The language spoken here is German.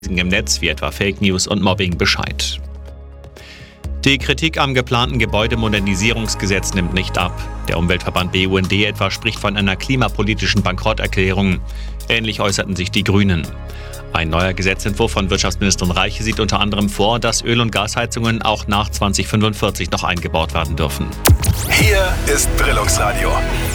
im Netz wie etwa Fake News und Mobbing Bescheid. Die Kritik am geplanten Gebäudemodernisierungsgesetz nimmt nicht ab. Der Umweltverband BUND etwa spricht von einer klimapolitischen Bankrotterklärung. Ähnlich äußerten sich die Grünen. Ein neuer Gesetzentwurf von Wirtschaftsministerin Reiche sieht unter anderem vor, dass Öl- und Gasheizungen auch nach 2045 noch eingebaut werden dürfen. Hier ist Brilungs-Radio.